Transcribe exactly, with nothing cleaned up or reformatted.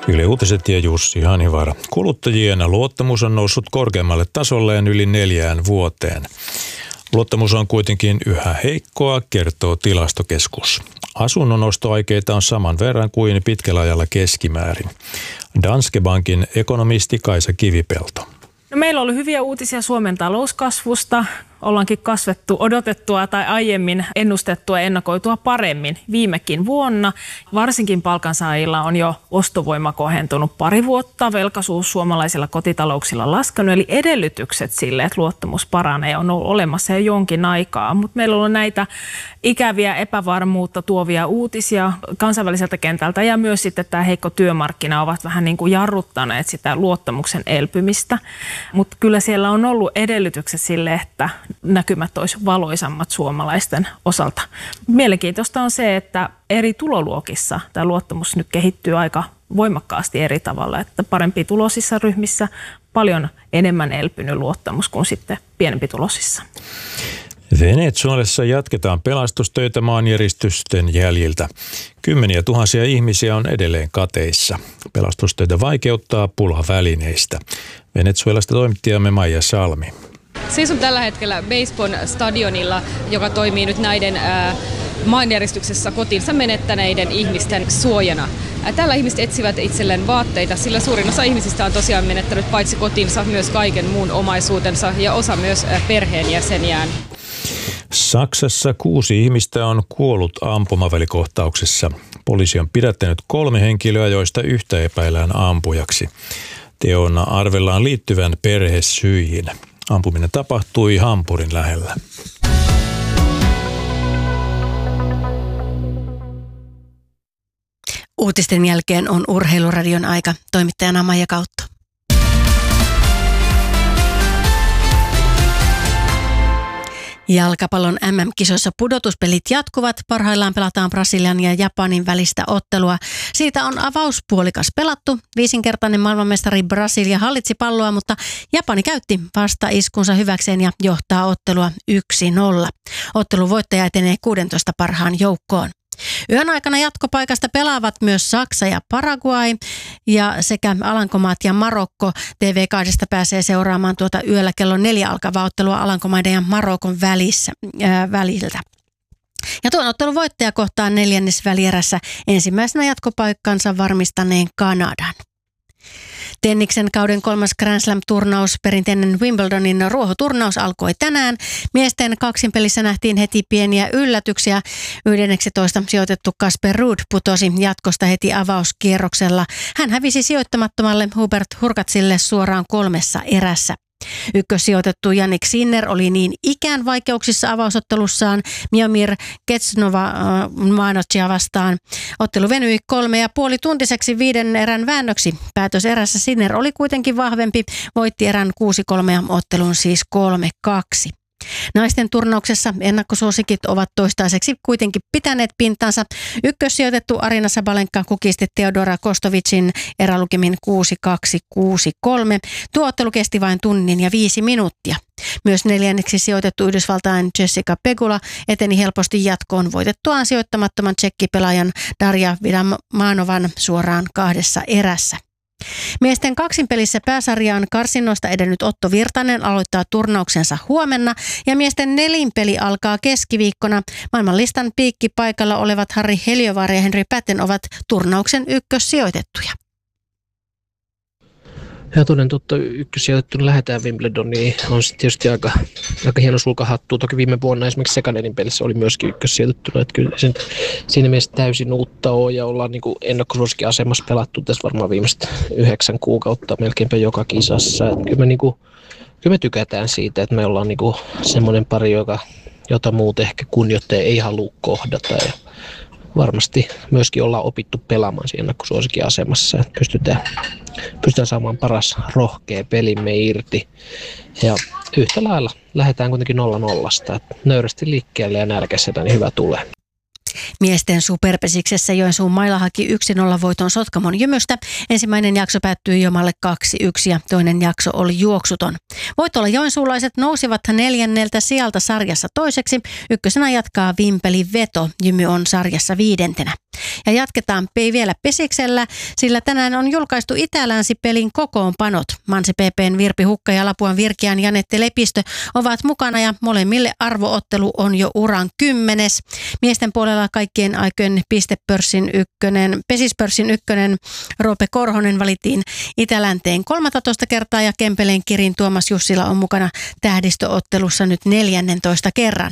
Yle Uutiset ja Jussi Hanivaara. Kuluttajien luottamus on noussut korkeammalle tasolleen yli neljään vuoteen. Luottamus on kuitenkin yhä heikkoa, kertoo Tilastokeskus. Asunnon ostoaikeita on saman verran kuin pitkällä ajalla keskimäärin. Danske Bankin ekonomisti Kaisa Kivipelto. No, meillä on ollut hyviä uutisia Suomen talouskasvusta. Ollaankin kasvettu odotettua tai aiemmin ennustettua ja ennakoitua paremmin viimekin vuonna. Varsinkin palkansaajilla on jo ostovoima kohentunut pari vuotta. Velkaisuus suomalaisilla kotitalouksilla laskenut, eli edellytykset sille, että luottamus paranee, on ollut olemassa jo jonkin aikaa. Mutta meillä on ollut näitä ikäviä epävarmuutta tuovia uutisia kansainväliseltä kentältä ja myös sitten tämä heikko työmarkkina ovat vähän niin kuin jarruttaneet sitä luottamuksen elpymistä. Mutta kyllä siellä on ollut edellytykset sille, että näkymät olisi valoisammat suomalaisten osalta. Mielenkiintoista on se, että eri tuloluokissa tämä luottamus nyt kehittyy aika voimakkaasti eri tavalla, että parempi tulosissa ryhmissä paljon enemmän elpynyt luottamus kuin sitten pienempi tulosissa. Venezuelassa jatketaan pelastustöitä maanjäristysten jäljiltä. Kymmeniä tuhansia ihmisiä on edelleen kateissa. Pelastustöitä vaikeuttaa pula välineistä. Venezuelasta toimittajamme Maija Salmi. Seison tällä hetkellä Basebon stadionilla, joka toimii nyt näiden ää, maanjäristyksessä kotinsa menettäneiden ihmisten suojana. Ää, tällä ihmiset etsivät itselleen vaatteita, sillä suurin osa ihmisistä on tosiaan menettänyt paitsi kotinsa myös kaiken muun omaisuutensa ja osa myös ää, perheenjäseniään. Saksassa kuusi ihmistä on kuollut ampumavälikohtauksessa. Poliisi on pidättänyt kolme henkilöä, joista yhtä epäillään ampujaksi. Teon arvellaan liittyvän perhesyihin. Ampuminen tapahtui Hampurin lähellä. Uutisten jälkeen on Urheiluradion aika. Toimittajana Maija Kautto. Jalkapallon M M-kisoissa pudotuspelit jatkuvat. Parhaillaan pelataan Brasilian ja Japanin välistä ottelua. Siitä on avauspuolikas pelattu. Viisinkertainen maailmanmestari Brasilia hallitsi palloa, mutta Japani käytti vastaiskunsa hyväkseen ja johtaa ottelua yksi nolla. Ottelun voittaja etenee kuusitoista parhaan joukkoon. Yön aikana jatkopaikasta pelaavat myös Saksa ja Paraguay ja sekä Alankomaat ja Marokko. T V kaksi pääsee seuraamaan tuota yöllä kello neljä alkavaa ottelua Alankomaiden ja Marokon välissä, ää, väliltä. Ja tuon ottelun voittaja kohtaa neljännesvälierässä ensimmäisenä jatkopaikkansa varmistaneen Kanadan. Tenniksen kauden kolmas Grand Slam-turnaus, perinteinen Wimbledonin ruohoturnaus alkoi tänään. Miesten kaksinpelissä nähtiin heti pieniä yllätyksiä. yksitoista sijoitettu Casper Ruud putosi jatkosta heti avauskierroksella. Hän hävisi sijoittamattomalle Hubert Hurkatsille suoraan kolmessa erässä. Ykkössijoitettu Jannik Sinner oli niin ikään vaikeuksissa avausottelussaan Miomir Kecnova vastaan. Ottelu venyi kolme ja puoli tuntiseksi viiden erän väännöksi. Päätöserässä Sinner oli kuitenkin vahvempi, voitti erän kuusi kolme ja ottelun siis kolme kaksi. Naisten turnauksessa ennakkosuosikit ovat toistaiseksi kuitenkin pitäneet pintansa. Ykkössijoitettu Arina Sabalenka kukisti Teodora Kostovicin erälukemin kuusi kaksi kuusi kolme. Tuo ottelu kesti vain tunnin ja viisi minuuttia. Myös neljänneksi sijoitettu Yhdysvaltain Jessica Pegula eteni helposti jatkoon voitettuaan sijoittamattoman tsekkipelaajan Darja Vidamanovan suoraan kahdessa erässä. Miesten kaksinpelissä pääsarjaan karsinnoista edennyt Otto Virtanen aloittaa turnauksensa huomenna ja miesten nelinpeli alkaa keskiviikkona. Maailmanlistan piikkipaikalla olevat Harri Heliövaara ja Henri Patten ovat turnauksen ykkössijoitettuja. Ja toden totta ykkössijoitettuna lähdetään Wimbledoniin. On sitten tietysti aika, aika hieno sulkahattu. Toki viime vuonna esimerkiksi Sekanerin pelissä oli myöskin ykkössijoitettuna. Että kyllä sen, siinä mielessä täysin uutta on ja ollaan niin ennakkosuosikkiasemassa pelattu tässä varmaan viimeiset yhdeksän kuukautta melkeinpä joka kisassa. Että kyllä, me, niin kuin, kyllä me tykätään siitä, että me ollaan niin kuin semmoinen pari, joka, jota muut ehkä kunnioittaja ei halua kohdata. Ja varmasti myöskin ollaan opittu pelaamaan siinä ennakkosuosikin asemassa, että pystytään, pystytään saamaan paras rohkea pelimme irti. Ja yhtä lailla lähdetään kuitenkin nolla nollasta, että nöyrästi liikkeelle ja nälkäisenä niin hyvä tulee. Miesten superpesiksessä Joensuun Maila haki yksi nolla voiton Sotkamon Jymystä. Ensimmäinen jakso päättyi Jomalle kaksi yksi ja toinen jakso oli juoksuton. Voitolla joensuulaiset nousivat neljänneltä sijalta sarjassa toiseksi. Ykkösenä jatkaa Vimpeli Veto. Jymy on sarjassa viidentenä. Ja jatketaan vielä Pesiksellä, sillä tänään on julkaistu Itä-Länsi-pelin kokoonpanot. Mansi P P:n Virpi Hukka ja Lapuan Virkeän Janette Lepistö ovat mukana ja molemmille arvoottelu on jo uran kymmenes. Miesten puolella kaikkien aikojen pistepörssin ykkönen, Pesispörssin ykkönen Roope Korhonen valittiin Itä-Länteen kolmetoista kertaa ja Kempeleen Kirin Tuomas Jussila on mukana tähdistöottelussa nyt neljännentoista kerran.